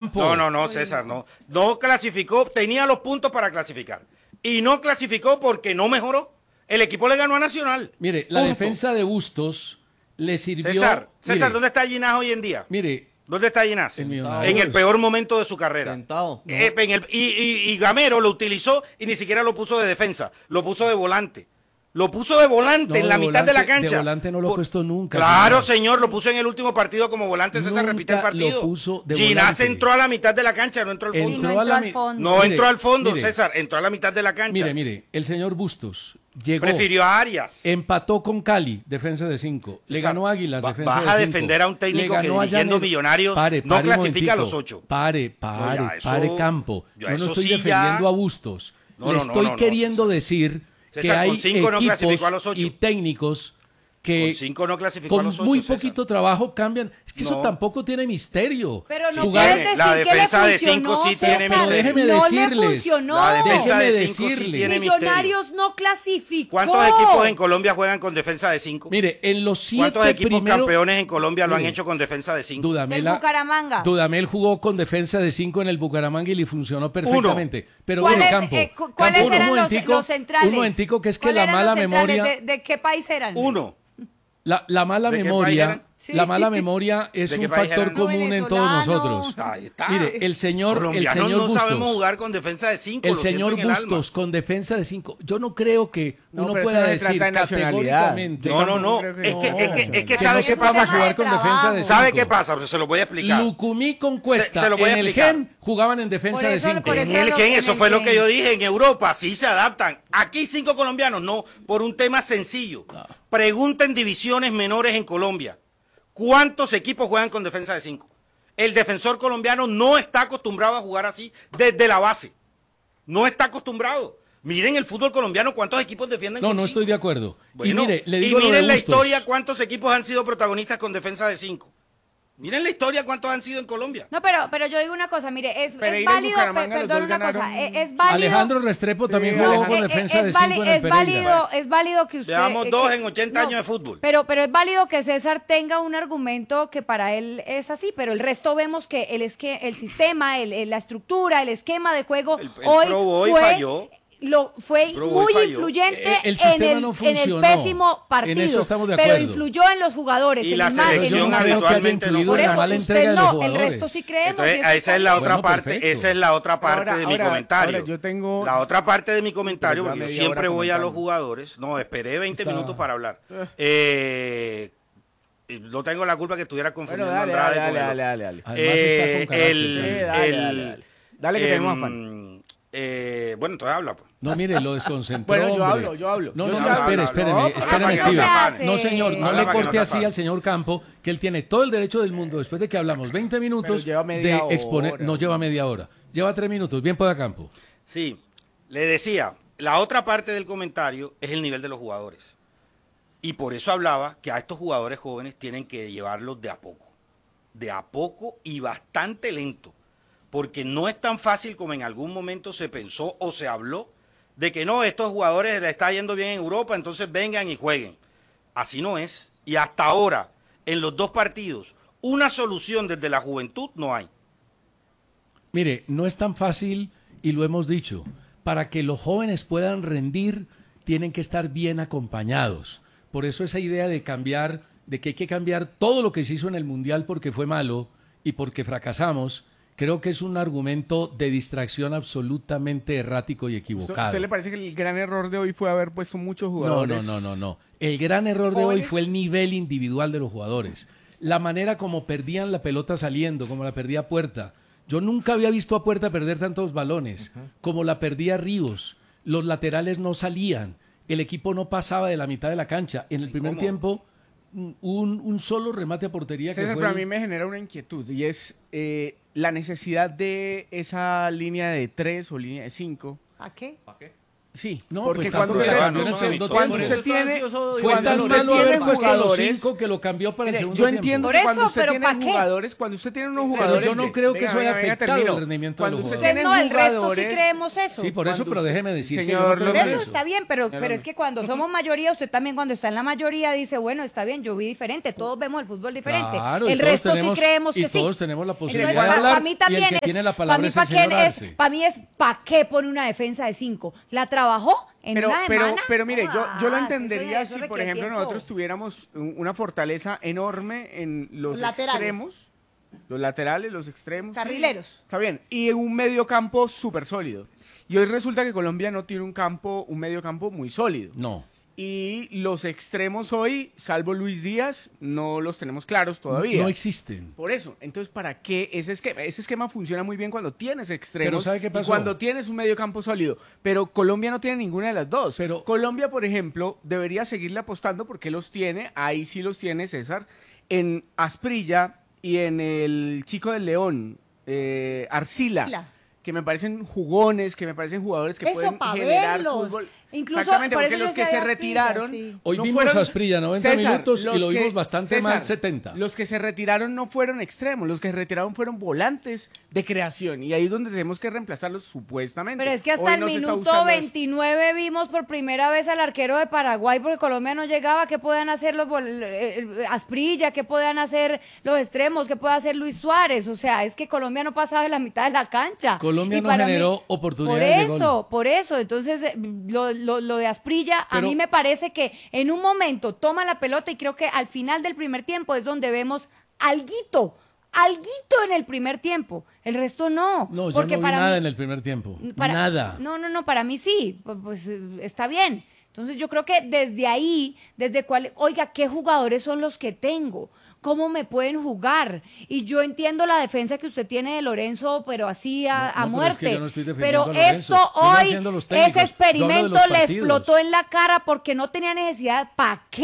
campo. No, César, no. No clasificó, tenía los puntos para clasificar. Y no clasificó porque no mejoró. El equipo le ganó a Nacional. Mire, la defensa de Bustos le sirvió... César, mire, ¿dónde está Ginás hoy en día? Mire, ¿Dónde está Ginás? El Millonarios. En el peor momento de su carrera. Sentado. Y Gamero lo utilizó y ni siquiera lo puso de defensa, lo puso de volante. Lo puso de volante en la mitad de la cancha. De volante no lo he puesto nunca. Claro, señor, lo puso en el último partido como volante, César repite el partido. Lo puso de Ginás volante. entró a la mitad de la cancha, no entró al fondo. No Mire, entró al fondo, mire, César, entró a la mitad de la cancha. Mire, el señor Bustos llegó. Prefirió a Arias. Empató con Cali, defensa de 5. Le ganó a Águilas, defensa de 5. Vas a defender a un técnico que dirigiendo Millonarios no clasifica a los 8. Pare, Campo. Yo no estoy sí defendiendo a Bustos. Le estoy queriendo decir César, que hay con 5 no clasificó a los equipos 8. y técnicos que con 5 no clasificó a los 8, con muy César. poquito trabajo cambian. Es que eso tampoco tiene misterio. Pero no Jugar- quieres decir la que defensa le de 5 funcionó, sí tiene César. misterio. Déjeme No decirles. le funcionó. La defensa Déjeme de 5 sí decirles. tiene Millonarios no clasificó. ¿Cuántos equipos en Colombia juegan con defensa de 5? Mire, en los 7 ¿Cuántos equipos primeros... campeones en Colombia lo han Mire, hecho con defensa de 5? Del Bucaramanga. Dudamel jugó con defensa de 5 en el Bucaramanga y le funcionó perfectamente. Pero ¿Cuáles, bueno, Campo. ¿cuáles Campo, eran un los momentico, centrales? Un momentico, que es que ¿Cuáles la eran mala los centrales? memoria... ¿De qué país eran? Uno. La mala ¿De qué país memoria... eran? Sí. La mala memoria es ¿De qué un país factor eran? común en todos nosotros. Ahí está. Mire, el señor Colombianos no Bustos, sabemos jugar con defensa de 5. el señor Bustos con defensa de 5. Yo no creo que No, uno pero pueda eso no se decir trata de nacionalidad. categóricamente. No. creo que Es que que ¿sabe no qué sepamos pasa? jugar con defensa de 5. ¿Sabe qué pasa? O sea, se lo voy a explicar. Lucumí con Cuesta Se lo voy a en el explicar. GEN jugaban en defensa Por de eso- 5. por En eso el lo- Gen, en eso el fue lo Gen. que yo dije. En Europa sí se adaptan. Aquí 5 colombianos, no. Por un tema sencillo. Pregunten divisiones menores en Colombia. ¿Cuántos equipos juegan con defensa de 5? El defensor colombiano no está acostumbrado a jugar así desde la base. No está acostumbrado. Miren el fútbol colombiano, ¿cuántos equipos defienden con No 5? estoy de acuerdo. Bueno, y mire, le digo lo de miren la Bustos. historia, ¿cuántos equipos han sido protagonistas con defensa de 5? Miren la historia, ¿cuántos han sido en Colombia? No, pero yo digo una cosa, mire, es Pereira y válido, Bucaramanga, los perdón, dos una cosa, ganaron. es válido. Alejandro Restrepo también Sí, jugó Alejandro. con defensa de 5 en el Pereira. Es válido que usted... Veamos 2 en 80 años de fútbol. Pero es válido que César tenga un argumento que para él es así, pero el resto vemos que el sistema, la estructura, el esquema de juego El hoy Pro Boy fue... falló. Fue Pro muy Boy falló. influyente El sistema no en el funcionó. pésimo partido, En eso estamos de pero acuerdo. influyó en los jugadores. Y en la imagen, selección Yo no creo que haya habitualmente no influido Por en juega la eso mala así. entrega usted de los no, jugadores. el resto sí creemos. Entonces, y eso esa es la está otra bien. parte, Perfecto. esa es la otra parte de mi comentario. ahora yo tengo... La otra parte de mi comentario, Pero porque yo media siempre hora voy a los comentando. jugadores. No, esperé 20 Está- minutos para hablar. No tengo la culpa que estuviera Bueno, confundiendo dale, a Andrade dale, con el dale, otro. dale, dale. Además está con carácter. Dale, que tenemos afán. Bueno, entonces habla, pues. No, mire, lo desconcentró. Bueno, yo hombre. hablo. No, Yo no, sí no, hablo. espéreme, No, espéreme, para que no Steven. se hace. No, señor, no Habla le para que no corte se así apague. al señor Campo, que él tiene todo el derecho del mundo, después de que hablamos 20 minutos, lleva media de exponer. hora. No lleva media hora, lleva 3 minutos. Bien pueda Campo. Sí, le decía, la otra parte del comentario es el nivel de los jugadores. Y por eso hablaba que a estos jugadores jóvenes tienen que llevarlos de a poco y bastante lento, porque no es tan fácil como en algún momento se pensó o se habló de que no, estos jugadores les está yendo bien en Europa, entonces vengan y jueguen. Así no es. Y hasta ahora, en los 2 partidos, una solución desde la juventud no hay. Mire, no es tan fácil y lo hemos dicho. Para que los jóvenes puedan rendir, tienen que estar bien acompañados. Por eso esa idea de cambiar, de que hay que cambiar todo lo que se hizo en el Mundial porque fue malo y porque fracasamos, creo que es un argumento de distracción absolutamente errático y equivocado. ¿Usted le parece que el gran error de hoy fue haber puesto muchos jugadores? No. El gran error de hoy ¿Jóvenes? fue el nivel individual de los jugadores. La manera como perdían la pelota saliendo, como la perdía Puerta. Yo nunca había visto a Puerta perder tantos balones, como la perdía Ríos. Los laterales no salían, el equipo no pasaba de la mitad de la cancha. En el primer ¿Cómo? tiempo, un solo remate a portería que César, fue... pero a mí me genera una inquietud y es la necesidad de esa línea de 3 o línea de 5. ¿A qué? Sí, No, porque pues cuando tanto que usted, cambió en el segundo cuando tiempo. usted tiene, Fue cuando tan usted malo tiene haber puesto a los jugadores, 5 que lo cambió para el mire, segundo yo tiempo. entiendo Por que eso, cuando usted pero tiene ¿pa' qué? jugadores, cuando usted tiene unos Pero jugadores, yo no creo que eso haya afectado termino. el rendimiento de los Cuando usted jugadores. tiene No, el resto sí jugadores, creemos eso. Sí, por eso, Cuando pero usted- déjeme decir que señor yo no creo Por en López, eso eso. está bien, pero es que cuando somos mayoría, usted también cuando está en la mayoría dice, bueno, está bien, yo vi diferente, todos vemos el fútbol diferente. Claro, y el todos resto tenemos- sí creemos y que sí. todos tenemos la posibilidad Entonces, de hablar, para mí también y el que tiene la palabra es el señor Arce. para mí es, ¿para qué pone una defensa de 5? ¿La trabajó en una semana? pero mire, yo lo Jodas, entendería eso si, por requiere ejemplo, tiempo. nosotros tuviéramos una fortaleza enorme en los Laterales. extremos, los laterales, los extremos. sí, Carrileros. está bien. Y en un medio campo súper sólido. Y hoy resulta que Colombia no tiene un medio campo muy sólido. No. Y los extremos hoy, salvo Luis Díaz, no los tenemos claros todavía. No existen. Por eso, entonces, ¿para qué ese esquema? Ese esquema funciona muy bien cuando tienes extremos Pero ¿sabe qué y pasó? cuando tienes un medio campo sólido. Pero Colombia no tiene ninguna de las dos. Pero- Colombia, por ejemplo, debería seguirle apostando porque los tiene, ahí sí los tiene César, en Asprilla y en el Chico del León, Arcila. Arcila. Que me parecen jugones, que me parecen jugadores que Eso, pueden pa' generar verlos. fútbol. Incluso, Exactamente, por porque eso los yo que se decía Asprilla, retiraron... sí. Hoy no vimos fueron- a Asprilla 90 minutos y los lo que- vimos bastante mal 70. Los que se retiraron no fueron extremos, los que se retiraron fueron volantes de creación y ahí es donde tenemos que reemplazarlos supuestamente. Pero es que hasta Hoy el no se está minuto buscando eso. 29 vimos por primera vez al arquero de Paraguay porque Colombia no llegaba. ¿Qué podían hacer Asprilla? ¿Qué podían hacer los extremos? ¿Qué puede hacer Luis Suárez? O sea, es que Colombia no pasaba de la mitad de la cancha. Colombia Y no para generó oportunidades de gol. Por eso. Entonces, lo de Asprilla, a Pero- mí me parece que en un momento toma la pelota y creo que al final del primer tiempo es donde vemos alguito en el primer tiempo. El resto no. No, yo porque no vi para nada mí- en el primer tiempo. para- Nada. No, para mí sí, pues está bien. Entonces yo creo que desde ahí, oiga, ¿qué jugadores son los que tengo? ¿Cómo me pueden jugar? Y yo entiendo la defensa que usted tiene de Lorenzo, pero así a No, pero muerte. es que yo no estoy defendiendo Pero a Lorenzo. esto Yo no hoy, defiendo a los técnicos. ese Yo hablo de experimento los le partidos. explotó en la cara porque no tenía necesidad. ¿Para qué?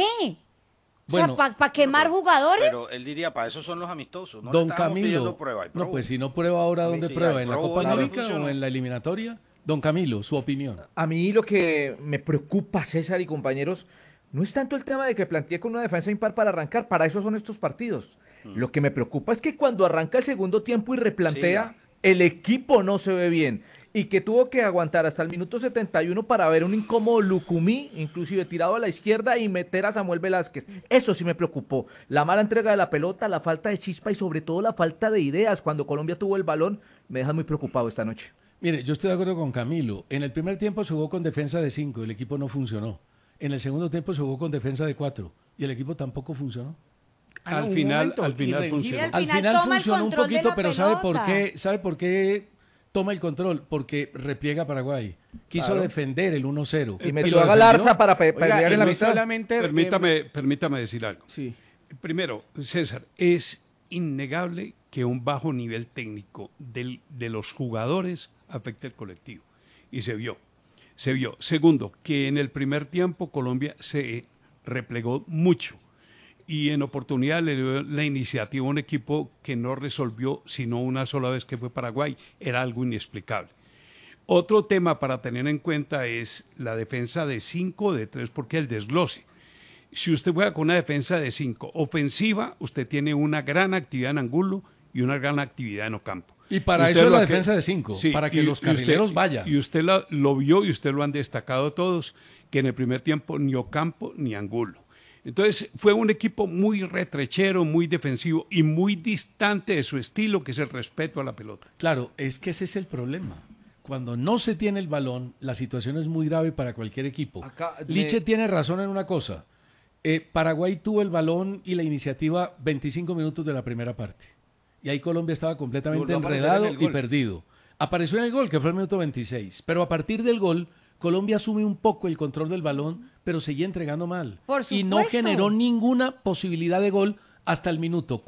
Bueno, o sea, ¿para quemar jugadores? Pero él diría, para eso son los amistosos. No Don le estamos Camilo. pidiendo prueba, hay No, prueba. pues si no prueba ahora, ¿dónde Sí, prueba? hay ¿En la prueba, Copa no le América funcionó. o en la eliminatoria? Don Camilo, su opinión. A mí lo que me preocupa, César y compañeros, no es tanto el tema de que plantee con una defensa impar para arrancar, para eso son estos partidos. Lo que me preocupa es que cuando arranca el segundo tiempo y replantea, el equipo no se ve bien. Y que tuvo que aguantar hasta el minuto 71 para ver un incómodo Lucumí, inclusive tirado a la izquierda y meter a Samuel Velázquez. Eso sí me preocupó. La mala entrega de la pelota, la falta de chispa y sobre todo la falta de ideas. Cuando Colombia tuvo el balón, me deja muy preocupado esta noche. Mire, yo estoy de acuerdo con Camilo. En el primer tiempo se jugó con defensa de 5, el equipo no funcionó. En el segundo tiempo se jugó con defensa de 4 y el equipo tampoco funcionó. Un momento, al final irreguible. funcionó. Al Al final final toma el funcionó un control de poquito, la pero ¿sabe por pelota. qué? ¿Sabe por qué toma el control? Porque repliega Paraguay. Quiso Claro. defender el 1-0. Y lo metió a defendió. Galarza para Oiga, pelear y en la no mitad. solamente, Permítame decir algo. sí. Primero, César, es innegable que un bajo nivel técnico de los jugadores afecta al colectivo. Y se vio. Segundo, que en el primer tiempo Colombia se replegó mucho y en oportunidad le dio la iniciativa a un equipo que no resolvió sino una sola vez, que fue Paraguay. Era algo inexplicable. Otro tema para tener en cuenta es la defensa de 5 de 3, porque el desglose. Si usted juega con una defensa de 5 ofensiva, usted tiene una gran actividad en Angulo y una gran actividad en Ocampo. Y para Usted eso es lo la que- defensa de 5, Sí, para que y- los y usted- carrileros vayan. Y usted lo vio y usted lo han destacado todos, que en el primer tiempo ni Ocampo ni Angulo. Entonces fue un equipo muy retrechero, muy defensivo y muy distante de su estilo, que es el respeto a la pelota. Claro, es que ese es el problema. Cuando no se tiene el balón, la situación es muy grave para cualquier equipo. Acá me- Liche tiene razón en una cosa. Paraguay tuvo el balón y la iniciativa 25 minutos de la primera parte. Y ahí Colombia estaba completamente Volvió a aparecer enredado en el y gol. perdido. Apareció en el gol, que fue el minuto 26. Pero a partir del gol, Colombia asume un poco el control del balón, pero seguía entregando mal. Por Y no supuesto. generó ninguna posibilidad de gol hasta el minuto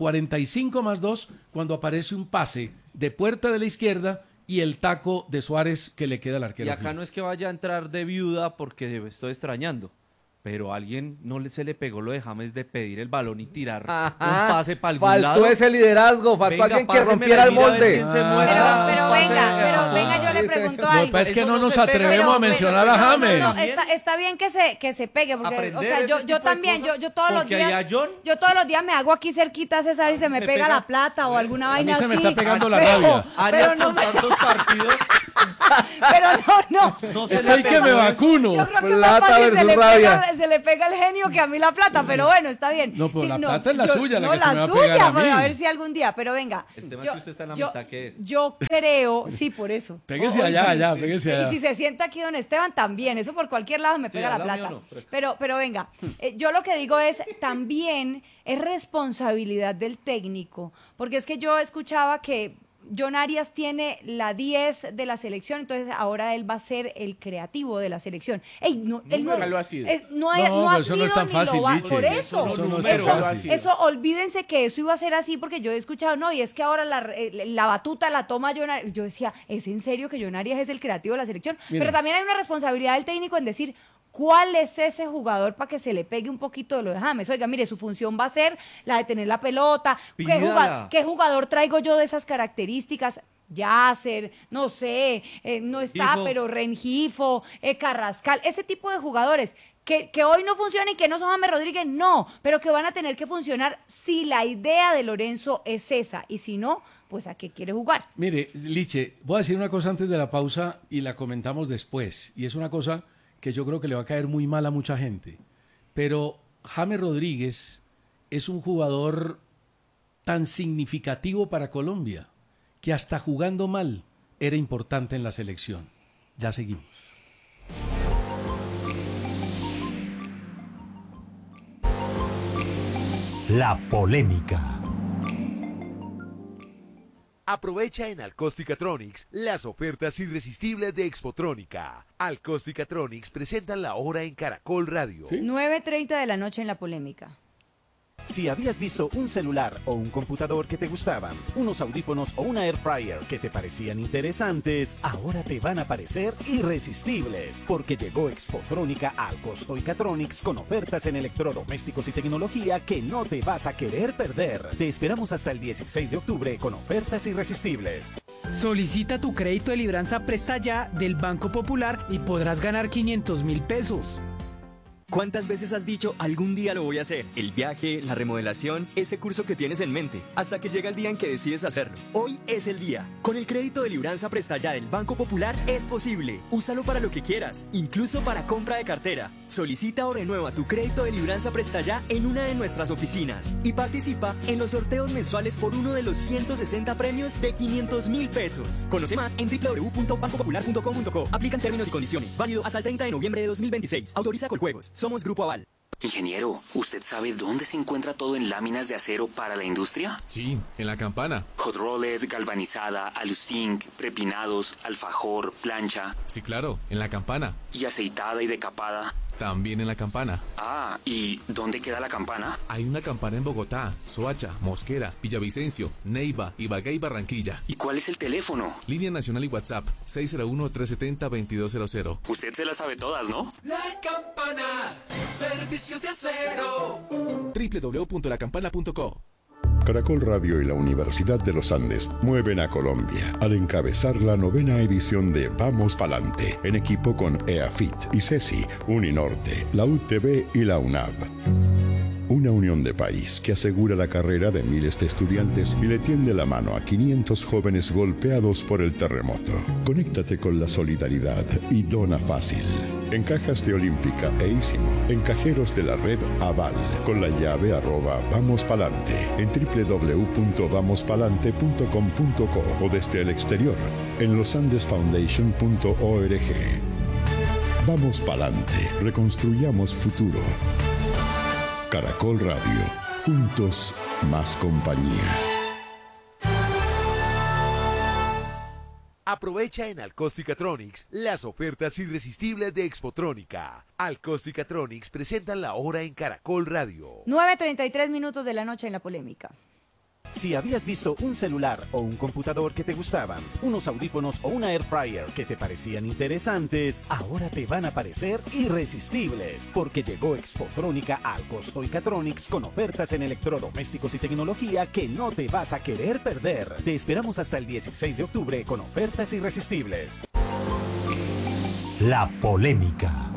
45+2, cuando aparece un pase de puerta de la izquierda y el taco de Suárez que le queda al arquero. Y acá no es que vaya a entrar de viuda porque estoy extrañando, pero a alguien se le pegó lo de James de pedir el balón y tirar un pase para algún Faltó lado. ese liderazgo, faltó Venga, alguien que pásemela rompiera y el mira a ver molde. quién se muestra. Pero pero pase- venga, yo le Ese- pregunto Lo que algo. pasa es que Eso no no nos se pega. atrevemos a mencionar a James. No, está bien que se pegue, porque, Aprender o sea, ese yo tipo de también, cosas, yo todos los porque días, allá John- yo todos los días me hago aquí cerquita, César, y se me se pega pega. la plata o alguna A mí vaina así. se me está pegando la Pero- rabia. Arias Pero no con me- tantos partidos, Pero no. no se Estoy le que pegó me eso. vacuno. Yo creo que Plata más fácil versus se rabia. le pega el genio que a mí la plata, pero bueno, está bien. No, pero Sí, la plata es la suya, la no, que se me va a suya, pegar a pero mí. a ver si algún día, pero venga. El tema es que usted está en la mitad, ¿qué es? Yo creo, sí, por eso. Pégese O- allá, pégese Y allá. si se sienta aquí don Esteban, también, eso por cualquier lado me pega al la lado plata. mío no, Pero venga, yo lo que digo es, también es responsabilidad del técnico, porque es que yo escuchaba que John Arias tiene la 10 de la selección, entonces ahora él va a ser el creativo de la selección. Ey, no, él Nunca lo ha sido. no, No, ha pero sido eso no es tan ni fácil, lo va. Liche. Por eso, Eso no es tan eso, fácil. eso, olvídense que eso iba a ser así, porque yo he escuchado, no, y es que ahora la batuta la toma John Arias. Yo decía, ¿es en serio que John Arias es el creativo de la selección? Mire. Pero también hay una responsabilidad del técnico en decir, ¿cuál es ese jugador para que se le pegue un poquito de lo de James? Oiga, mire, su función va a ser la de tener la pelota. Pídala. ¿Qué jugador traigo yo de esas características? Yasser, no sé, no está, Hijo. pero Rengifo, Carrascal, ese tipo de jugadores que hoy no funcionan y que no son James Rodríguez, no, pero que van a tener que funcionar si la idea de Lorenzo es esa, y si no, pues ¿a qué quiere jugar? Mire, Liche, voy a decir una cosa antes de la pausa y la comentamos después. Y es una cosa que yo creo que le va a caer muy mal a mucha gente. Pero James Rodríguez es un jugador tan significativo para Colombia que hasta jugando mal era importante en la selección. Ya seguimos. La polémica. Aprovecha en Alcosticatronics las ofertas irresistibles de Expotrónica. Alcosticatronics presentan la hora en Caracol Radio. 9:30 de la noche en La Polémica. Si habías visto un celular o un computador que te gustaban, unos audífonos o una air fryer que te parecían interesantes, ahora te van a parecer irresistibles, porque llegó Expotrónica al Costoicatronics con ofertas en electrodomésticos y tecnología que no te vas a querer perder. Te esperamos hasta el 16 de octubre con ofertas irresistibles. Solicita tu crédito de libranza Presta Ya del Banco Popular y podrás ganar 500.000 pesos. ¿Cuántas veces has dicho algún día lo voy a hacer? El viaje, la remodelación, ese curso que tienes en mente, hasta que llega el día en que decides hacerlo. Hoy es el día. Con el crédito de libranza Presta Ya del Banco Popular es posible. Úsalo para lo que quieras, incluso para compra de cartera. Solicita o renueva tu crédito de libranza Presta Ya en una de nuestras oficinas y participa en los sorteos mensuales por uno de los 160 premios de 500.000 pesos. Conoce más en www.bancopopular.com.co. Aplican términos y condiciones. Válido hasta el 30 de noviembre de 2026. Autoriza Coljuegos. Somos Grupo Aval. Ingeniero, ¿usted sabe dónde se encuentra todo en láminas de acero para la industria? Sí, en la campana. Hot rolled, galvanizada, aluzinc, prepinados, alfajor, plancha. Sí, claro, en la campana. ¿Y aceitada y decapada? También en la campana. Ah, ¿y dónde queda la campana? Hay una campana en Bogotá, Soacha, Mosquera, Villavicencio, Neiva, Ibagué y Barranquilla. ¿Y cuál es el teléfono? Línea nacional y WhatsApp, 601-370-2200. Usted se las sabe todas, ¿no? La campana, servicios de acero. www.lacampana.co. Caracol Radio y la Universidad de los Andes mueven a Colombia al encabezar la 9ª edición de Vamos Palante, en equipo con EAFIT, ICESI, Uninorte, la UTB y la UNAV. Una unión de país que asegura la carrera de miles de estudiantes y le tiende la mano a 500 jóvenes golpeados por el terremoto. Conéctate con la solidaridad y dona fácil. En cajas de Olímpica e Ísimo, en cajeros de la red Aval, con la llave @vamospalante, en www.vamospalante.com.co o desde el exterior, en losandesfoundation.org. Vamos Palante, reconstruyamos futuro. Caracol Radio, juntos más compañía. Aprovecha en Alcosticatronics las ofertas irresistibles de Expotrónica. Alcosticatronics presentan la hora en Caracol Radio. 9:33 minutos de la noche en La Polémica. Si habías visto un celular o un computador que te gustaban, unos audífonos o una air fryer que te parecían interesantes, ahora te van a parecer irresistibles, porque llegó Expotrónica al Costo y Catronics con ofertas en electrodomésticos y tecnología que no te vas a querer perder. Te esperamos hasta el 16 de octubre con ofertas irresistibles. La polémica.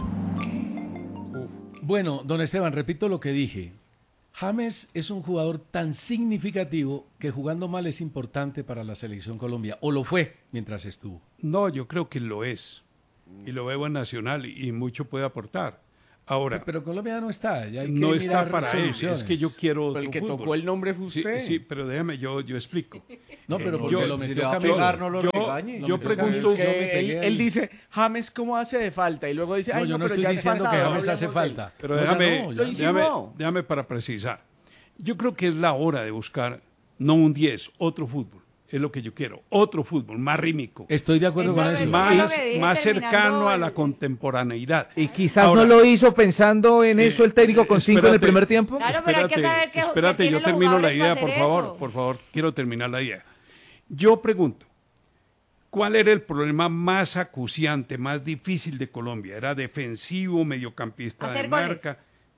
Bueno, don Esteban, repito lo que dije. James es un jugador tan significativo que jugando mal es importante para la selección Colombia, o lo fue mientras estuvo. No, yo creo que lo es. Y lo veo en Nacional y mucho puede aportar. Ahora, pero Colombia no está, ya hay que no está mirar para él, soluciones. es que yo quiero Pero el otro que fútbol. tocó el nombre fue usted. Sí, pero déjame, yo explico. No, pero porque lo metió a Camilo. pegar, no lo regañe. Yo pregunto, Es que él dice, James, ¿cómo hace de falta? Y luego dice, No, ay, yo no pero estoy ya es diciendo que pasado, James hace hablemos de él. falta. pero No, ya déjame, no, Lo ya. insinuó. déjame para precisar. Yo creo que es la hora de buscar, no un 10, otro fútbol. Es lo que yo quiero. Otro fútbol, más rímico. Estoy de acuerdo con eso. Más cercano a la contemporaneidad. Y quizás Ahora, no lo hizo pensando en eso el técnico con 5 en el espérate, primer tiempo. Claro, pero hay que saber que Espérate, tienen yo los termino la jugadores idea, para por hacer favor. eso. Por favor, quiero terminar la idea. Yo pregunto, ¿cuál era el problema más acuciante, más difícil de Colombia? ¿Era defensivo, mediocampista Hacer de goles. marca?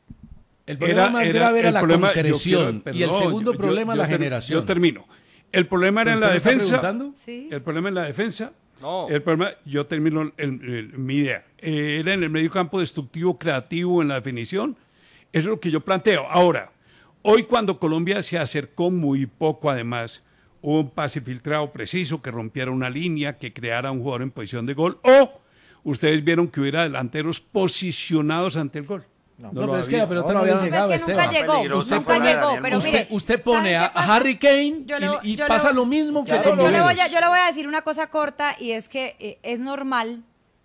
El problema más grave era el la problema- yo concreción quiero- y el perdón, segundo problema la generación. Yo termino. El problema era en ¿Usted la me está defensa. preguntando? Sí. El problema en la defensa. No. El problema, yo termino mi idea. Era en el medio campo destructivo, creativo, en la definición. Eso es lo que yo planteo. Ahora, hoy cuando Colombia se acercó muy poco, además, hubo un pase filtrado preciso que rompiera una línea, que creara un jugador en posición de gol, o ustedes vieron que hubiera delanteros posicionados ante el gol. No, pero es que la pelota no, le llegaba, Es que nunca Esteban. llegó, nunca llegó, pero mire, Usted pone ¿sabe a qué pasa? Harry Kane y yo pasa le- lo mismo que yo, con yo le voy Riveros. a, yo le voy a decir una cosa corta y es que es normal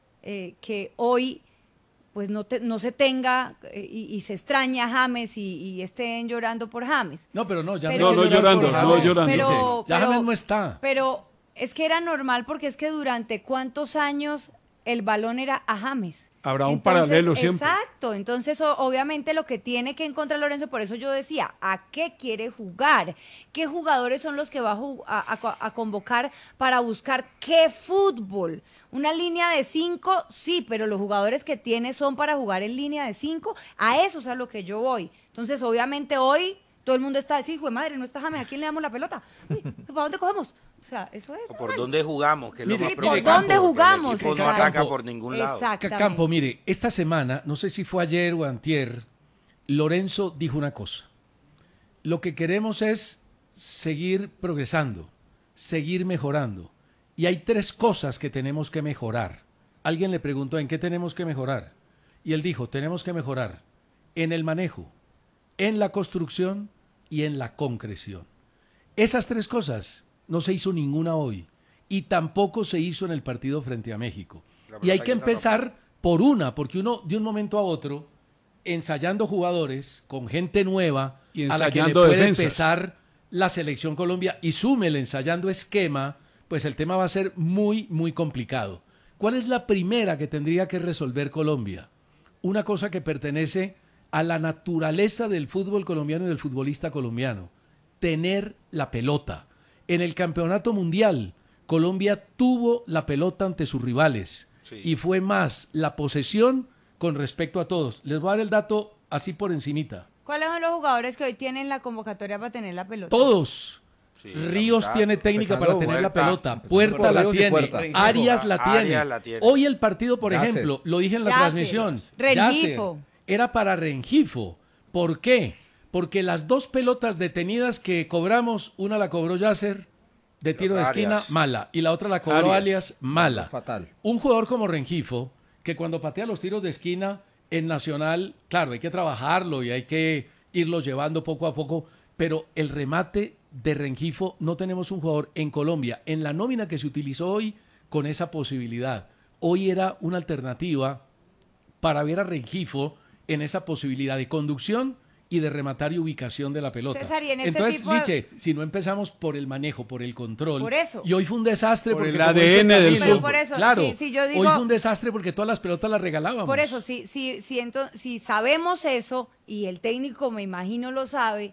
que hoy pues no se tenga y se extraña a James y estén llorando por James. No, pero no, ya Pero- no, No llorando, por no James. llorando. Pero- Ya pero- James no está. Pero es que era normal porque es que durante cuántos años el balón era a James. Habrá un Entonces, paralelo siempre. Exacto, entonces obviamente lo que tiene que encontrar Lorenzo, por eso yo decía, ¿a qué quiere jugar? ¿Qué jugadores son los que va a convocar para buscar qué fútbol? Una línea de 5, sí, pero los jugadores que tiene son para jugar en línea de 5, a eso es a lo que yo voy. Entonces, obviamente hoy todo el mundo está diciendo, hijo de madre, no está James, ¿a quién le damos la pelota? Uy, ¿para dónde cogemos? O sea, eso es. ¿Por dónde jugamos? Que es lo Mire, más sí, ¿por preocupante, dónde porque jugamos? El equipo no Exacto. ataca por ningún lado. Exactamente. Campo, mire, esta semana, no sé si fue ayer o antier, Lorenzo dijo una cosa. Lo que queremos es seguir progresando, seguir mejorando. Y hay 3 cosas que tenemos que mejorar. Alguien le preguntó, ¿en qué tenemos que mejorar? Y él dijo, tenemos que mejorar en el manejo, en la construcción y en la concreción. Esas 3 cosas no se hizo ninguna hoy y tampoco se hizo en el partido frente a México. Y hay que empezar por una, porque uno de un momento a otro, ensayando jugadores con gente nueva Y a la que le ensayando puede defensas. pesar la selección Colombia y súmele ensayando esquema, pues el tema va a ser muy, muy complicado. ¿Cuál es la primera que tendría que resolver Colombia? Una cosa que pertenece a la naturaleza del fútbol colombiano y del futbolista colombiano. Tener la pelota. En el campeonato mundial, Colombia tuvo la pelota ante sus rivales y fue más la posesión con respecto a todos. Les voy a dar el dato así por encimita. ¿Cuáles son los jugadores que hoy tienen la convocatoria para tener la pelota? Todos. Sí, Ríos la tiene mitad. técnica Empezando para tener la Puerta. pelota. Puerta Empezando la por Ríos y tiene. Puerta. Arias la tiene. Arias la tiene. Hoy el partido, por Yasser. ejemplo, lo dije en la Yasser. transmisión. Rengifo. Yasser. Era para Rengifo. ¿Por qué? Porque las 2 pelotas detenidas que cobramos, una la cobró Yasser de tiro de esquina, Arias. mala, y la otra la cobró Alias, mala. Fatal. Un jugador como Rengifo, que cuando patea los tiros de esquina en Nacional, claro, hay que trabajarlo y hay que irlo llevando poco a poco, pero el remate de Rengifo, no tenemos un jugador en Colombia, en la nómina que se utilizó hoy, con esa posibilidad. Hoy era una alternativa para ver a Rengifo en esa posibilidad de conducción y de rematar y ubicación de la pelota. César, y en este Entonces, tipo de- Liche, si no empezamos por el manejo, por el control, Por eso. y hoy fue un desastre Por porque el como dice ADN del Camilo, Pero por eso, claro, sí, yo digo- hoy fue un desastre porque todas las pelotas las regalábamos. Por eso, si sabemos eso y el técnico me imagino lo sabe,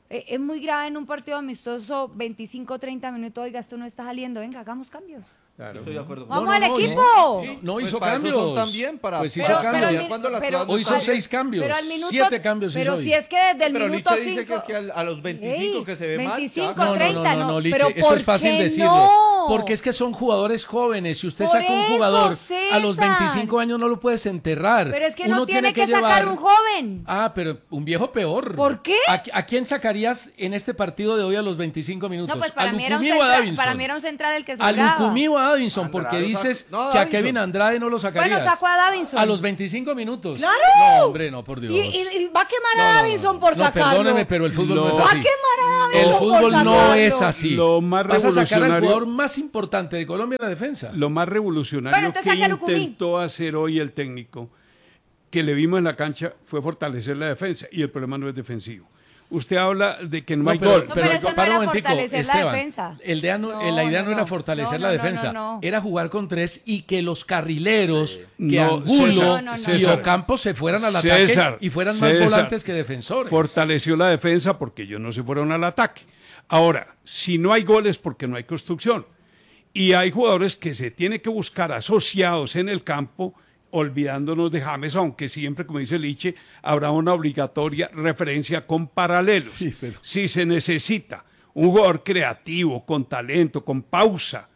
Es muy grave en un partido amistoso, 25, 30 minutos, oiga, esto no está saliendo, venga, hagamos cambios. Claro. Estoy de acuerdo. ¡Vamos al equipo! No hizo para eso cambios. son también para... Pues hizo cambios. Hoy hizo 6 cambios. Pero al minuto, 7 cambios hizo pero hoy. si es que desde el pero minuto 5... dice que es que a los 25 que se ve 25, mal. 30, no, Liche, pero eso es fácil ¿por qué decirlo. no? Porque es que son jugadores jóvenes. Si usted Por saca un eso, jugador a César. los 25 años no lo puedes enterrar. Pero es que Uno no tiene que sacar llevar... un joven. Ah, pero un viejo peor. ¿Por qué? ¿A quién sacarías en este partido de hoy a los 25 minutos? No, pues ¿A para mí, era un Lucumí o a central, Davinson? para mí era un central el que ¿A sobraba. Lucumí o a Davinson? Porque dices No, que a Davinson. Kevin Andrade no lo sacarías. Bueno, sacó a Davinson. A los 25 minutos. ¡Claro! No, hombre, no, por Dios. Y va a quemar a Davinson por sacarlo. Perdóneme, pero el fútbol no es Va a así. quemar a El Davinson por fútbol no sacarlo. es así. Lo más Vas a sacar al revolucionario- jugador más importante de Colombia en la defensa. Lo más Bueno, revolucionario entonces que saque a Lucumí. intentó hacer hoy el técnico, que le vimos en la cancha, fue fortalecer la defensa. Y el problema no es defensivo. Usted habla de que no hay gol. No, pero eso no para era un momentico, fortalecer la Esteban, defensa. la idea no era fortalecer la defensa, era jugar con 3 y que los carrileros, que No, Angulo y César. Ocampo se fueran al César, ataque y fueran más César. volantes que defensores. Fortaleció la defensa porque ellos no se fueron al ataque. Ahora, si no hay goles porque no hay construcción. Y hay jugadores que se tienen que buscar asociados en el campo, olvidándonos de James, aunque siempre, como dice Liche, habrá una obligatoria referencia con paralelos. Sí, pero- Si se necesita un jugador creativo, con talento, con pausa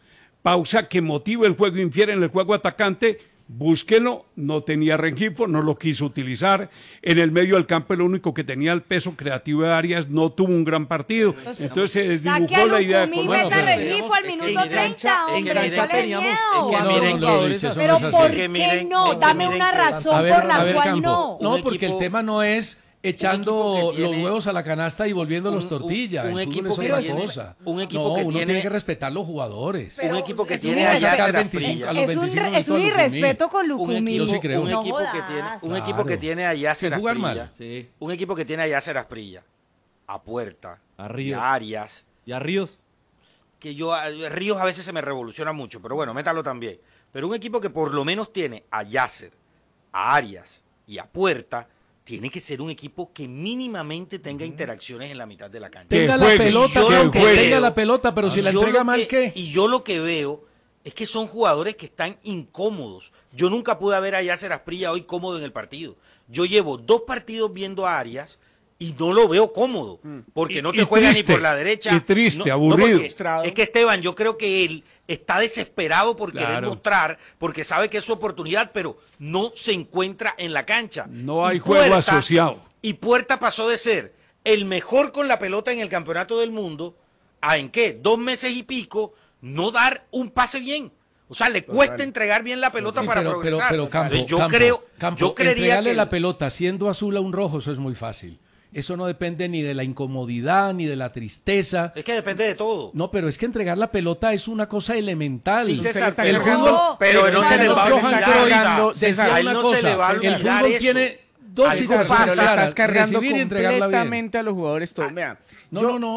que motive el juego, infiere en el juego atacante, búsquenlo. No tenía Rengifo, no lo quiso utilizar. En el medio del campo, el único que tenía el peso creativo de Arias no tuvo un gran partido. Entonces se Saque desdibujó a la idea de Lucumí, Colombia. meta a Rengifo al minuto 30, hombre, cancha ¿cuál es teníamos- miedo? en No, miren, no, jugadores Liche, eso Pero no es así. ¿por Que qué miren, no? que Dame miren una que- razón A ver, por la a ver, cual Campo. no. No, Un porque el equipo- tema no es echando un equipo que los tiene- huevos a la canasta y volviéndolos tortilla. un El fútbol equipo es que otra tiene- cosa. un equipo no, que uno tiene- tiene que respetar los jugadores. un equipo que es tiene un a irrespeto. Yasser Sacar 25 a los Asprilla. 25 Es un minutos a Lucumí. irrespeto con Lucumí. Yo sí creo. Un No equipo que tiene, jodas. un equipo Claro. que tiene a Yasser Sin jugar Asprilla. mal. Sí. Un equipo que tiene a Yasser Asprilla, a Puerta, A Ríos. a Arias, Y a Ríos. que Ríos a veces se me revoluciona mucho, pero bueno, métalo también. Pero un equipo que por lo menos tiene a Yasser, a Arias y a Puerta, tiene que ser un equipo que mínimamente tenga interacciones en la mitad de la cancha. Tenga Que la juegue, pelota, yo pero lo que que tenga veo- la pelota, pero si la Yo entrega lo mal, que- ¿qué? Y yo lo que veo es que son jugadores que están incómodos. Yo nunca pude ver a Yasser Asprilla hoy cómodo en el partido. Yo llevo 2 partidos viendo a Arias y no lo veo cómodo, porque no te Y juega ni triste, por la derecha. y triste, No, aburrido. porque es que Esteban, yo creo que él está desesperado por querer Claro. mostrar, porque sabe que es su oportunidad, pero no se encuentra en la cancha. No hay Y juego asociado. Y Puerta pasó de ser el mejor con la pelota en el campeonato del mundo a ¿en qué? 2 meses y pico no dar un pase bien. O sea, le cuesta entregar bien la pelota Sí, para pero progresar. Campo, Entonces, Campo, yo creería entregarle que la pelota siendo azul a un rojo, eso es muy fácil. Eso no depende ni de la incomodidad, ni de la tristeza. es que depende de todo. No, pero es que entregar la pelota es una cosa elemental. Sí, César, el pero fútbol, no, pero no se le va a Johan olvidar, Cruyff César, decía a él una no cosa, se le va a el olvidar fútbol eso. tiene dos Algo situaciones pasa, Pero le claras, estás cargando recibir y entregarla bien. completamente a los jugadores todo. Vea, No.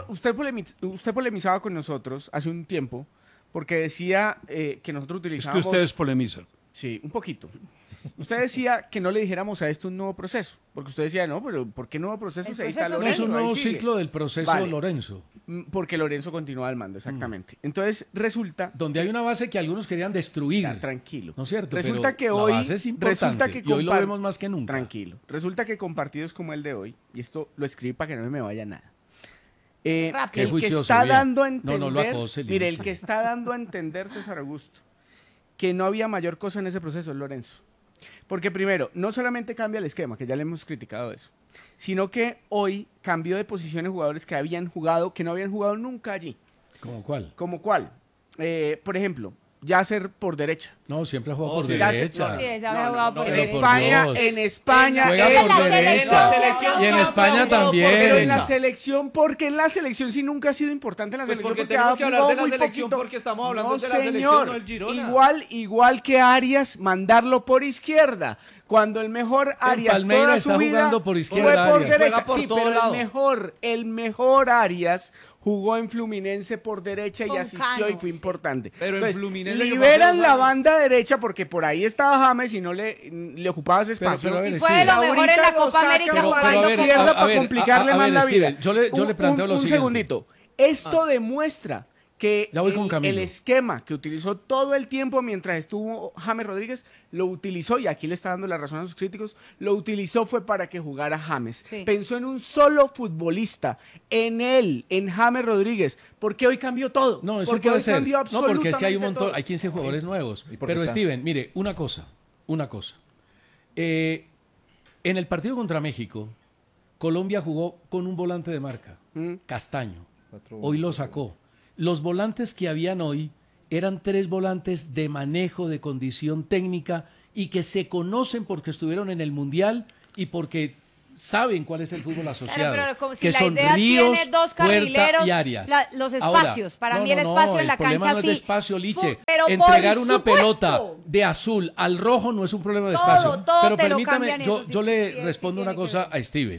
Usted polemizaba con nosotros hace un tiempo porque decía que nosotros Es que utilizábamos... ustedes polemizan. Sí, un poquito. Usted decía que no le dijéramos a esto un nuevo proceso, porque usted decía, no, pero ¿por qué nuevo proceso? El Si ahí está proceso No, es Lorenzo, un ahí nuevo sigue. ciclo del proceso Vale. Lorenzo, Porque Lorenzo continúa al mando, exactamente. Entonces, resulta... donde hay una base que algunos querían destruir. Ya, tranquilo. ¿No es cierto? Resulta Pero que la hoy... base es importante resulta que y hoy lo compar- vemos más que nunca. Tranquilo. Resulta que con partidos como el de hoy, y esto lo escribí para que no me vaya nada, Rápido. Qué el que juicioso, está bien. dando a No, entender, no lo acose, mire, el Liche. que está dando a entender César Augusto que no había mayor cosa en ese proceso es Lorenzo. Porque primero, no solamente cambia el esquema, que ya le hemos criticado eso, sino que hoy cambió de posiciones jugadores que habían jugado, que no habían jugado nunca allí. ¿Cómo cuál? ¿Como cuál? Por ejemplo, Yasser por derecha. No, siempre ha jugado por sí, derecha. Sí, ese había jugado por pero En derecha. por España, Dios. en España, Juega él- por la derecha. selección. Y en España también. pero en la selección, porque en la selección sí nunca ha sido importante en la Pues selección. porque ha tenemos que hablar jugado de la muy selección poquito. porque estamos hablando No, de la selección, señor. no del Girona. Igual que Arias, mandarlo por izquierda. Cuando el mejor Arias Palmeiras toda está su vida jugando por fue izquierda, por Arias. derecha. Juega por Sí, todo pero lado. el mejor Arias jugó en Fluminense por derecha y Con asistió Cano, y fue sí. importante. Pero en Entonces, Fluminense que liberan pasó la dos años. banda derecha porque por ahí estaba James y no le ocupaba ese espacio. pero a ver, Y fue de lo mejor en la Ahorita lo Copa sacan América por la jugando ver, con izquierda a para ver, complicarle a más ver, la Steven, vida. yo le planteo lo un siguiente. segundito. Esto demuestra que Ya voy con Camilo. el esquema que utilizó todo el tiempo mientras estuvo James Rodríguez, lo utilizó, y aquí le está dando la razón a sus críticos, lo utilizó fue para que jugara James. Sí. Pensó en un solo futbolista, en él, en James Rodríguez. ¿Por qué hoy cambió todo? No, eso porque puede hoy ser. cambió No, porque es que hay un absolutamente montón, todo. hay 15 jugadores nuevos. ¿Y por qué Pero está? Steven, mire, una cosa. En el partido contra México, Colombia jugó con un volante de marca, Castaño. Hoy lo sacó. Los volantes que habían hoy eran 3 volantes de manejo, de condición técnica y que se conocen porque estuvieron en el Mundial y porque saben cuál es el fútbol asociado. Pero como si que la son idea Ríos, tiene dos Puerta carrileros, y Arias. los Ahora, espacios. Para mí el espacio en la el problema cancha no es sí. de espacio, Liche. Pero Entregar por una supuesto. pelota de azul al rojo no es un problema de Todo, espacio. todo Pero te lo permítame, cambian yo, eso, sí, yo le sí, sí respondo tiene una que cosa ver. a Steven.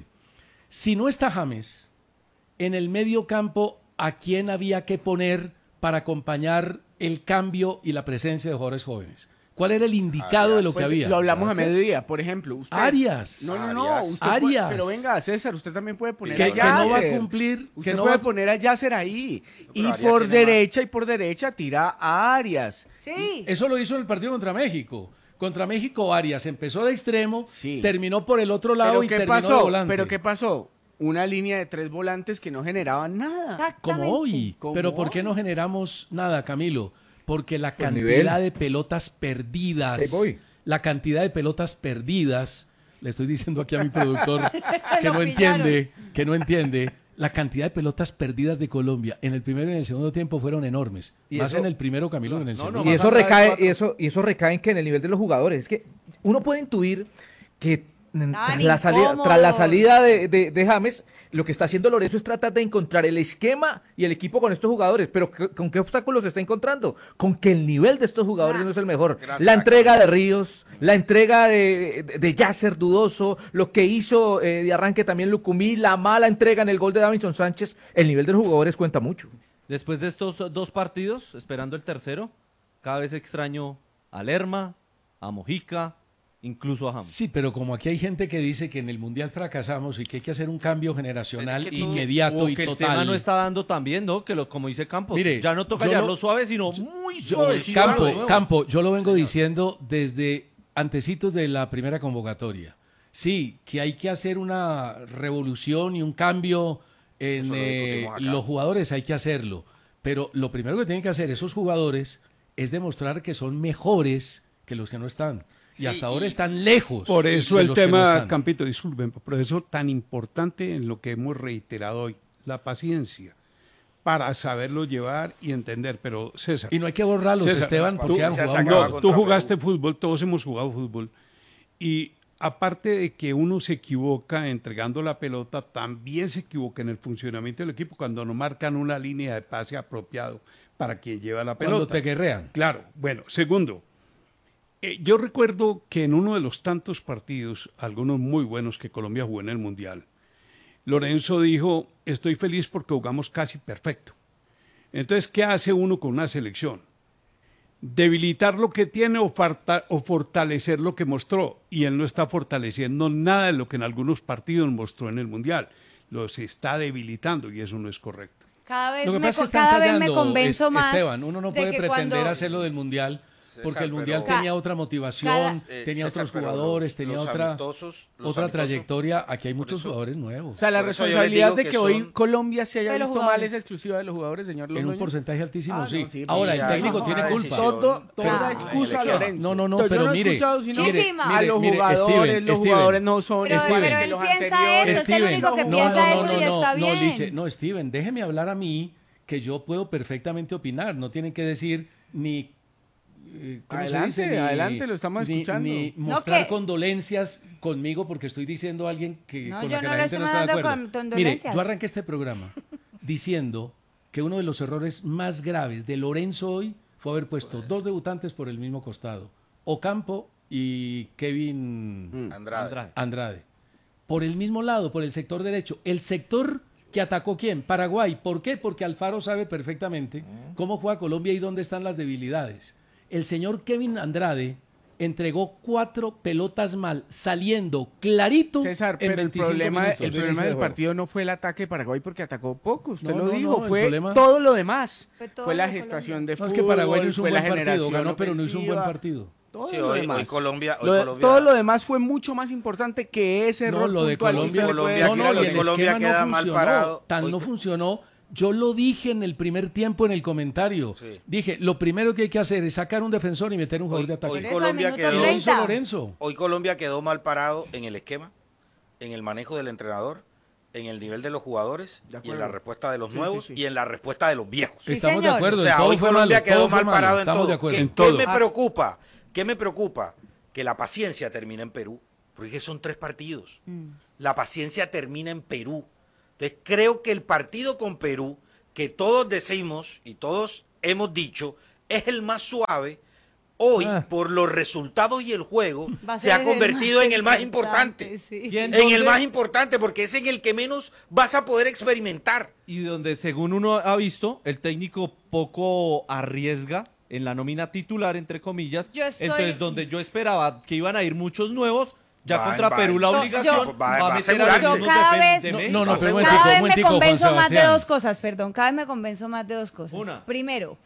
Si no está James, en el medio campo, ¿a quién había que poner para acompañar el cambio y la presencia de jugadores jóvenes? ¿Cuál era el indicado de lo que Pues, había? lo hablamos a mediodía, por ejemplo. Usted, Arias. No. Usted Arias. puede- pero venga, César, usted también puede poner Que a no va a Yasser. cumplir, Usted que no puede va- poner a Yasser ahí. Y Arias por tiene derecha tira a Arias. Sí. Eso lo hizo en el partido contra México. Contra México, Arias empezó de extremo, Sí. terminó por el otro lado ¿Pero y qué terminó de pasó? volante. ¿Pero qué pasó? Una línea de 3 volantes que no generaban nada. Como hoy. Como Pero ¿por qué hoy. no generamos nada, Camilo? Porque la Pues cantidad nivel. de pelotas perdidas, Ahí voy. la cantidad de pelotas perdidas, le estoy diciendo aquí a mi productor que Lo no pillaron. entiende, la cantidad de pelotas perdidas de Colombia en el primero y en el segundo tiempo fueron enormes. Y Más eso- en el primero, Camilo, que en el segundo. Y eso recae, y eso recae en que en el nivel de los jugadores. Es que uno puede intuir que tras la incómodos. salida de James, lo que está haciendo Lorenzo es tratar de encontrar el esquema y el equipo con estos jugadores. Pero ¿con qué obstáculos se está encontrando? Con que el nivel de estos jugadores no es el mejor. Gracias, La entrega de Ríos, la entrega de Yasser dudoso, lo que hizo de arranque también Lucumí, la mala entrega en el gol de Davinson Sánchez. El nivel de los jugadores cuenta mucho. Después de estos 2 partidos, esperando el tercero, cada vez extraño a Lerma, a Mojica, incluso a James. Sí, pero como aquí hay gente que dice que en el Mundial fracasamos y que hay que hacer un cambio generacional Pero es que todo- inmediato O y que el total. tema no está dando tan bien, ¿no? Que como dice Campos, Mire, ya no toca yo llevarlo lo- suave, sino muy Yo- suave. Campo, yo lo vengo diciendo desde antecitos de la primera convocatoria. Sí, que hay que hacer una revolución y un cambio en Eso lo discutimos acá. los jugadores, hay que hacerlo. Pero lo primero que tienen que hacer esos jugadores es demostrar que son mejores que los que no están. Y Sí, hasta ahora están lejos. Por eso de el los que no tema, están. Campito, disculpen, por eso tan importante en lo que hemos reiterado hoy, la paciencia, para saberlo llevar y entender. Pero César, Y no hay que borrarlos, César, Esteban, porque han se jugado acaba mal. con- tú contra jugaste fútbol, todos hemos jugado fútbol, y aparte de que uno se equivoca entregando la pelota, también se equivoca en el funcionamiento del equipo cuando no marcan una línea de pase apropiado para quien lleva la pelota. Cuando te guerrean. Claro, bueno, segundo, yo recuerdo que en uno de los tantos partidos, algunos muy buenos que Colombia jugó en el Mundial, Lorenzo dijo, estoy feliz porque jugamos casi perfecto. Entonces, ¿qué hace uno con una selección? Debilitar lo que tiene o fortalecer lo que mostró. Y él no está fortaleciendo nada de lo que en algunos partidos mostró en el Mundial. Los está debilitando y eso no es correcto. Cada vez Lo que me, pasa es que está cada vez me ensayando, convenzo más. Esteban, uno no de puede que pretender cuando- hacerlo del Mundial porque el César, Mundial pero- tenía otra motivación, tenía César, otros pero jugadores, los tenía otra amistosos- los otra amistosos- trayectoria. Aquí hay por muchos eso- jugadores nuevos. O sea, la Por eso yo les responsabilidad digo de que que hoy son- Colombia se haya de los visto mal jugadores. es exclusiva de los jugadores, señor En un Londoño. porcentaje altísimo, Ah, sí. no, sí, Ahora, y el hay técnico una tiene culpa. decisión. Toda Claro. excusa a Elección. Lorenzo. No, Yo pero no he mire, escuchado sino Muchísima. a los mire, jugadores, Steven, los Steven. jugadores no son Pero- iguales pero que él los piensa anteriores. eso, es el único que No, piensa no, eso y está no, bien. Liche, no, Steven, déjeme hablar a mí que yo puedo perfectamente opinar. No tienen que decir ni ¿cómo se Adelante, dice? adelante, lo estamos escuchando. Ni No, mostrar que- condolencias conmigo porque estoy diciendo a alguien que, No, con yo la que no la le gente no estoy está de mandando acuerdo. Mire, condolencias. yo arranqué este programa diciendo que uno de los errores más graves de Lorenzo hoy fue haber puesto 2 debutantes por el mismo costado, Ocampo y Kevin Andrade. Andrade. Por el mismo lado, por el sector derecho. El sector ¿Que atacó quién? Paraguay. ¿Por qué? Porque Alfaro sabe perfectamente cómo juega Colombia y dónde están las debilidades. El señor Kevin Andrade entregó 4 pelotas mal, saliendo clarito César, en pero 25 el minutos. problema del partido no fue el ataque de Paraguay porque atacó poco, usted No, lo no, dijo, no, el fue problema- todo lo demás. todo Fue la lo gestación de No, fútbol, es que Paraguay no hizo un fue la buen partido, generación ganó, pero no hizo un buen ofensiva, partido. Todo Sí, lo hoy demás. Colombia- Todo lo demás fue mucho más importante que ese No, error lo de puntual que usted Colombia, le puede no, decir a y el Lorenzo. esquema queda no mal funcionó, parado. tan Hoy- no funcionó. Yo lo dije en el primer tiempo en el comentario. Sí. Dije, lo primero que hay que hacer es sacar un defensor y meter un jugador de ataque. Hoy eso, Colombia al minuto quedó- Y lo hizo 30. Lorenzo. Hoy Colombia quedó mal parado en el esquema, en el manejo del entrenador, en el nivel de los jugadores De y acuerdo. en la respuesta de los Sí, nuevos sí, sí. y en la respuesta de los viejos. Sí, Estamos de señor. acuerdo, O sea, todo hoy fue Colombia malo, quedó todo fue mal malo, parado en estamos todo. de acuerdo. ¿Qué, En qué todo. me preocupa? ¿Qué me preocupa? Que la paciencia termina en Perú, porque son 3 partidos. La paciencia termina en Perú. Entonces creo que el partido con Perú, que todos decimos y todos hemos dicho, es el más suave. Hoy, por los resultados y el juego, Va a se ha ser el convertido más en el más importante. sí. ¿Y En dónde- el más importante, porque es en el que menos vas a poder experimentar. Y donde, según uno ha visto, el técnico poco arriesga en la nómina titular, entre comillas. Yo estoy- Entonces, donde yo esperaba que iban a ir muchos nuevos, ya Va, contra va. Perú la Yo- obligación yo- va va a a meter a asegurarse. los Yo cada de vez- México. No, pero un Cada vez me momentico, Juan convenzo más de Sebastián. 2 cosas, perdón. Cada vez me convenzo más de 2 cosas. Una. Primero,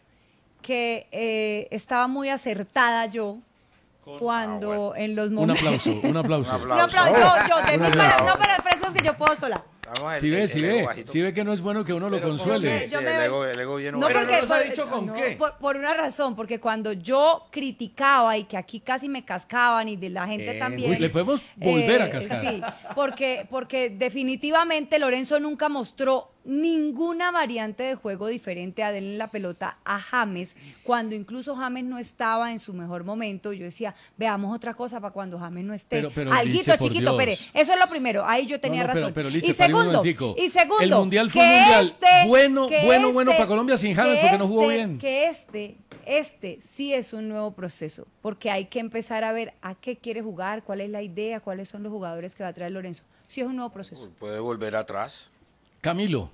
que estaba muy acertada yo cuando en los Un momentos... aplauso, un aplauso. Un No, aplauso. pero yo, de Un mí aplauso. para, no para expresos que yo puedo sola. Vamos, Si ve, el si ego ve, bajito. si ve que no es bueno que uno lo Pero consuele. Sí, yo el me- ego viene No, Pero bajito. no nos ha dicho con qué. Por una razón, porque cuando yo criticaba y que aquí casi me cascaban y de la gente también. Uy, le podemos volver a cascar. Sí, porque definitivamente Lorenzo nunca mostró ninguna variante de juego diferente a darle la pelota a James, cuando incluso James no estaba en su mejor momento. Yo decía, veamos otra cosa para cuando James no esté. Pero, Alguito, Liche, por chiquito, Dios. Pere. Eso es lo primero, ahí yo tenía No, no, razón. pero, Liche, y pare un segundo, momentico. el El mundial fue un mundial bueno para Colombia sin James porque no jugó bien. Que este sí es un nuevo proceso, porque hay que empezar a ver a qué quiere jugar, cuál es la idea, cuáles son los jugadores que va a traer Lorenzo. Sí es un nuevo proceso. Puede volver atrás. Camilo.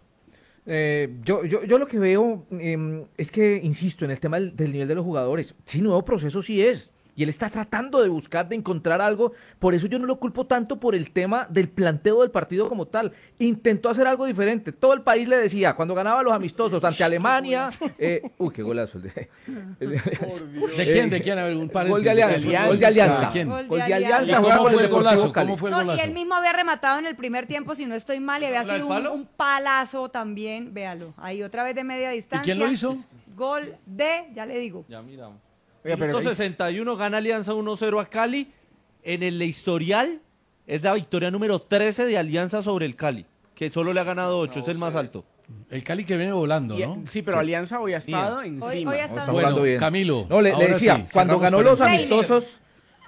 Yo lo que veo es que, insisto, en el tema del nivel de los jugadores, sí, nuevo proceso sí es. Y él está tratando de buscar, de encontrar algo. Por eso yo no lo culpo tanto por el tema del planteo del partido como tal. Intentó hacer algo diferente. Todo el país le decía, cuando ganaba los amistosos ante Alemania... uy, qué golazo. ¿De quién? ¿De quién? A ver, un par Gol de Alianza. Gol de Alianza. ¿De quién? Gol de ¿Y Alianza. cómo juega con fue el Deportivo golazo? Cali. ¿Cómo fue el No, y golazo? él mismo había rematado en el primer tiempo, si no estoy mal, y había ¿La del sido palo? un palazo también. Véalo, ahí otra vez de media distancia. quién lo hizo? Gol de, ya le digo. Ya miramos. Oiga, pero Minuto 61, gana Alianza 1-0 a Cali. En el historial es la victoria número 13 de Alianza sobre el Cali, que solo le ha ganado 8, es el más alto. El Cali que viene volando, ¿no? Sí, pero Alianza hoy ha estado encima. Hoy ha estado- Estamos Bueno, hablando bien. Camilo. No, le ahora decía, sí, cuando cerramos ganó con los el- amistosos...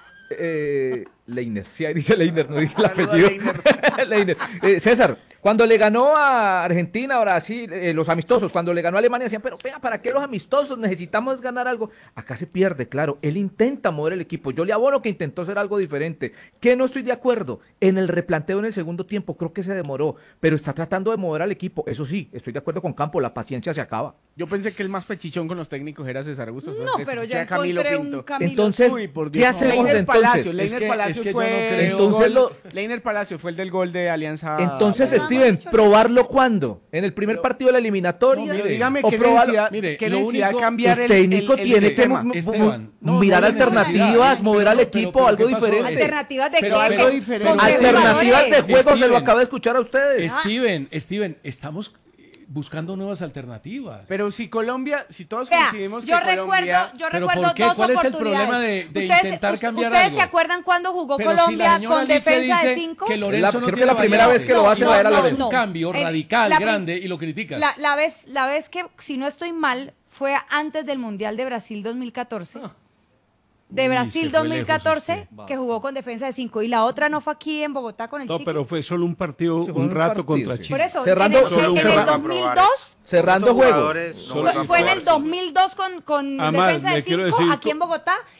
Leiner, sí, ahí dice Leiner, no dice el apellido. Leiner. César, cuando le ganó a Argentina, ahora sí, los amistosos, cuando le ganó a Alemania, decían, pero venga, ¿para qué los amistosos? Necesitamos ganar algo. Acá se pierde, claro. Él intenta mover el equipo. Yo le abono que intentó hacer algo diferente. Que no estoy de acuerdo en el replanteo en el segundo tiempo. Creo que se demoró, pero está tratando de mover al equipo. Eso sí, estoy de acuerdo con Campo. La paciencia se acaba. Yo pensé que el más pechichón con los técnicos era César Augusto. No, pero ya escuché a encontré un Camilo. Entonces, Uy, por ¿qué Dios. hacemos Leiner entonces? Palacio, Es Leiner que Palacio yo no fue creo- el Entonces gol- Leiner Palacio fue el del gol de Alianza. Entonces, no, Steven, no, ¿probarlo cuándo? ¿En el primer partido de la eliminatoria? No, mire, Dígame ¿O qué probarlo? necesidad, Mire, qué lo necesidad único- cambiar el técnico el tiene que sistema. Esteban, no, mirar no hay alternativas, necesidad. mover al Pero, equipo, algo ¿qué pasó? diferente. Alternativas de Pero qué? algo ¿Con diferente. qué Alternativas de jugadores? juego, se lo Steven. acabo de escuchar a ustedes. Steven, estamos buscando nuevas alternativas. Pero si Colombia, si todos Vea, coincidimos que yo Colombia... ¿Pero recuerdo por qué? dos ¿Cuál es el oportunidades. problema de Ustedes- intentar cambiar ¿Ustedes algo? se acuerdan cuando jugó Pero si la Colombia señora con Liche defensa de dice 5? que Lorenzo no creo que tiene la primera variante. vez que lo hace va a ver a Es Lorenzo. un cambio radical, grande, y lo criticas. La vez que, si no estoy mal, fue antes del Mundial de Brasil 2014. De Uy, Brasil se fue 2014, lejos usted. que jugó con defensa de 5. Y la otra no fue aquí en Bogotá con el No, Chiqui. pero fue solo un partido, Sí, fue un un rato partido, contra sí. Chile. Por eso, Cerrando- en el, solo un en el juego. 2002, Cerrando Estos juego. jugadores no Solo- vuelvan a fue en el probarse. 2002 con Además, defensa de le quiero 5 decir, aquí en Bogotá.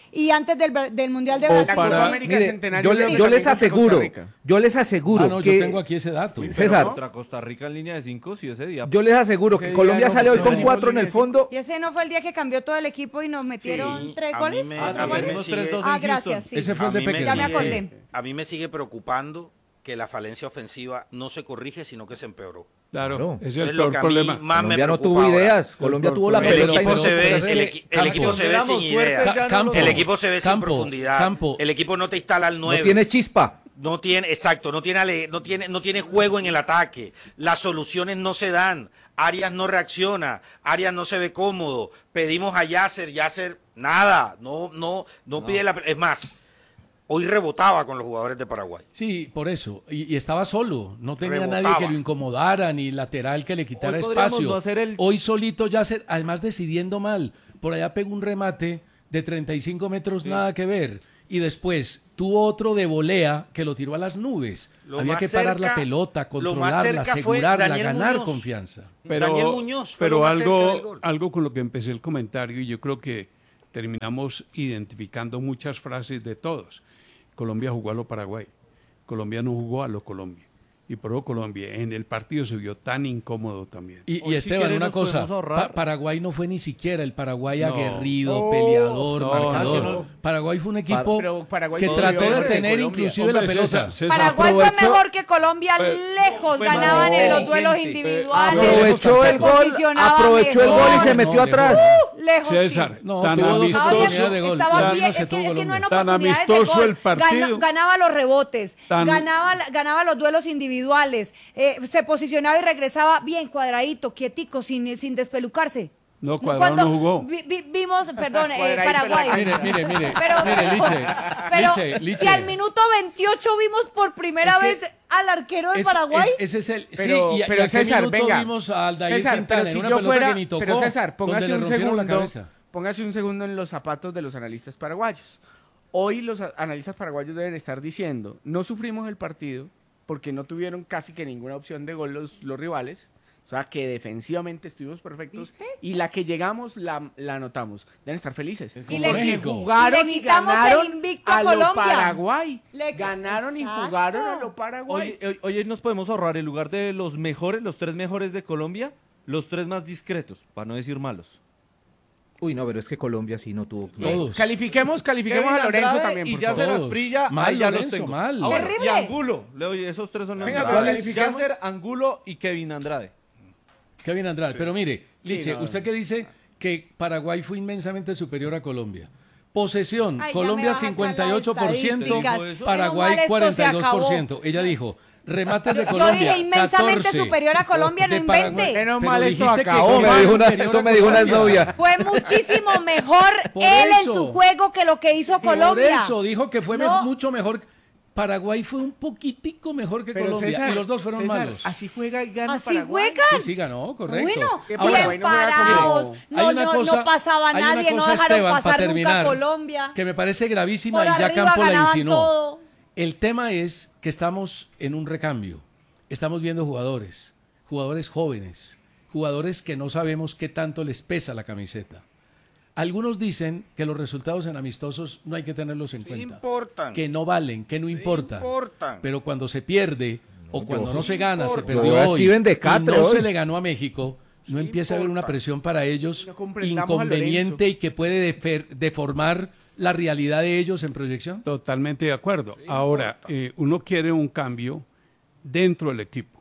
y antes del Mundial de O Brasil. para- América mire, Centenario yo de les Costa aseguro, Rica. No, que yo tengo aquí ese dato. César, Contra Costa Rica en línea de 5, sí, ese día. yo les aseguro Ese que día Colombia no, sale hoy no, con sí, 4 en no, el sí. fondo. Y ese no fue el día que cambió todo el equipo y nos metieron Sí, 3 a mí goles. me- ¿Cuatro a mí goles? me Tenemos sigue- 3-2 Ah, en gracias, Houston. sí. Ese fue el A de mí me Peque. Ya me sigue- acordé. A mí me sigue preocupando que la falencia ofensiva no se corrige, sino que se empeoró. Claro, ese es Es el lo peor que a mí problema. más me Colombia no preocupa tuvo ahora. ideas, Colombia tuvo la El pelota y equipo no se ve, supo el, hacer. el equipo se ve Éramos sin fuertes, idea. ya no Campo, lo- El equipo se ve sin Campo, profundidad. Campo. El equipo no te instala al 9. No tiene chispa. No tiene, exacto, no tiene juego en el ataque. Las soluciones no se dan. Arias no reacciona. Arias no se ve cómodo. Pedimos a Yasser, nada. No pide la. Es más, hoy rebotaba con los jugadores de Paraguay. Sí, por eso. Y estaba solo. No tenía Rebotaba. nadie que lo incomodara, ni lateral que le quitara Hoy podríamos espacio. no hacer el- Hoy solito Yasser, además decidiendo mal. Por allá pegó un remate de 35 metros, nada que ver. Y después tuvo otro de volea que lo tiró a las nubes. Lo Había más que parar la cerca- pelota, lo más controlarla, cerca fue asegurarla, Daniel ganar Muñoz. confianza. Daniel Muñoz fue pero lo más cerca del gol. algo con lo que empecé el comentario, y yo creo que terminamos identificando muchas frases de todos. Colombia jugó a lo Paraguay, Colombia no jugó a lo Colombia. Y por eso Colombia en el partido se vio tan incómodo también. Y Hoy, si Esteban, quiere, una nos cosa, podemos ahorrar. Paraguay no fue ni siquiera el Paraguay No. aguerrido, Oh, peleador, no, marcador. es que no. Paraguay fue un equipo Pero Paraguay que no trató dio de de tener Colombia. inclusive la Hombre, pelota. César, Paraguay fue aprovechó- mejor que Colombia lejos, fue ganaban más en los duelos inteligente. individuales. Aprovechó se el gol, posicionaban aprovechó el gol y se mejor. metió No, atrás. Lejos, sí. César, No, tan tuvo dos amistoso, oportunidades de gol. Estaban Las bien, mismas que es que tuvo no en Colombia. Tan oportunidades de amistoso gol. el partido. Ganaba los rebotes, Tan- ganaba los duelos individuales, se posicionaba y regresaba bien cuadradito, quietico, sin despelucarse. No, Cuadrado no jugó. Vimos, perdón, Cuadradito Paraguay. en la Mire, Pero Liche. si al minuto 28 vimos por primera Es que vez al arquero de Paraguay. Ese es el. Pero, sí, y pero a qué César, minuto venga. vimos a Aldair César, Quintana pero en si una yo pelota fuera, que ni tocó, pero César, donde póngase le un rompieron la segundo, cabeza. póngase un segundo en los zapatos de los analistas paraguayos. Hoy los analistas paraguayos deben estar diciendo, no sufrimos el partido porque no tuvieron casi que ninguna opción de gol los rivales. O sea, que defensivamente estuvimos perfectos. ¿Viste? Y la que llegamos la anotamos. Deben estar felices. Y le- México. Jugaron y le y quitamos ganaron el invicto a a lo Colombia. Paraguay. Le- Ganaron y Exacto. jugaron a lo Paraguay. Hoy nos podemos ahorrar en lugar de los mejores, los 3 mejores de Colombia, los 3 más discretos, para no decir malos. Uy, no, pero es que Colombia sí no tuvo. Todos. Califiquemos Kevin a Lorenzo Andrade también, y por Yasser favor. Todos. Asprilla, Mal, ahí ya Lorenzo, los tengo. mal. Ahora, Terrible. y Angulo, le doy, esos 3 son los Venga, mejores. pero califiquemos. Yasser, Angulo y Kevin Andrade. Kevin Andrade. Pero mire, Liche, no. usted que dice que Paraguay fue inmensamente superior a Colombia. Posesión, Ay, ya Colombia me baja acá las 58%, estadísticas. Paraguay Menos mal, esto se 42%. Ella dijo, remates de Yo Colombia, dije inmensamente 14. superior a Colombia, no De Paraguay. invente. Menos Pero mal esto dijiste que acabó. fue más Eso me dijo una Colombia. exnovia. Fue muchísimo mejor Por él en eso. su juego que lo que hizo Colombia. Por eso dijo que fue No. mucho mejor. Paraguay fue un poquitico mejor que Pero Colombia César, y los dos fueron César, malos. Así juega y gana ¿Así Paraguay. juegan? Sí, sí, ganó, correcto. Bueno, Que Ahora, Paraguay bien no juega parados. como- No, hay una no, cosa- no pasaba hay una nadie, no cosa, dejaron Esteban, pasar para nunca terminar, a Colombia. que me parece gravísima Por y ya arriba Campo la ganaban insinuó. todo. El tema es que estamos en un recambio. Estamos viendo jugadores jóvenes, jugadores que no sabemos qué tanto les pesa la camiseta. Algunos dicen que los resultados en amistosos no hay que tenerlos en cuenta. Importan. Que no valen, que no importan. importan. Pero cuando se pierde o cuando no se gana, se importa. perdió Yo a hoy Steven de y Catre no hoy. se le ganó a México, no empieza a haber una presión para ellos No comprendamos a inconveniente Lorenzo. y que puede deformar la realidad de ellos en proyección. Totalmente de acuerdo. Ahora, uno quiere un cambio dentro del equipo,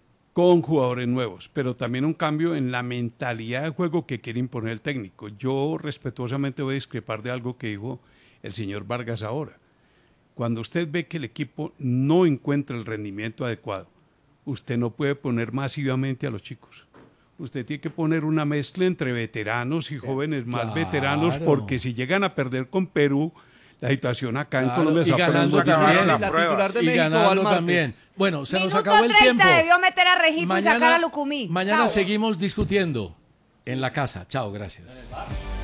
con jugadores nuevos, pero también un cambio en la mentalidad de juego que quiere imponer el técnico. Yo respetuosamente voy a discrepar de algo que dijo el señor Vargas ahora. Cuando usted ve que el equipo no encuentra el rendimiento adecuado, usted no puede poner masivamente a los chicos. Usted tiene que poner una mezcla entre veteranos y jóvenes más Claro. veteranos, porque si llegan a perder con Perú, la situación acá en Claro, Colombia y se va a poner ganando muy también. difícil. La La prueba. titular de Y México va al ganando martes. también. Bueno, se nos Minuto acabó el 30 tiempo. debió meter a Regifo y sacar a Lucumí. Mañana Chao. seguimos discutiendo en la casa. Chao, gracias.